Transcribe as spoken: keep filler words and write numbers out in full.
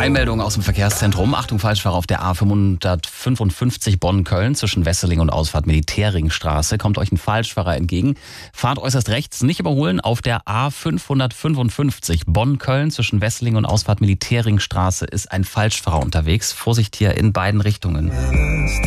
Eilmeldung aus dem Verkehrszentrum. Achtung, Falschfahrer auf der A fünfhundertfünfundfünfzig Bonn-Köln zwischen Wesseling und Ausfahrt Militärringstraße. Kommt euch ein Falschfahrer entgegen. Fahrt äußerst rechts, nicht überholen. Auf der A fünfhundertfünfundfünfzig Bonn-Köln zwischen Wesseling und Ausfahrt Militärringstraße ist ein Falschfahrer unterwegs. Vorsicht hier in beiden Richtungen.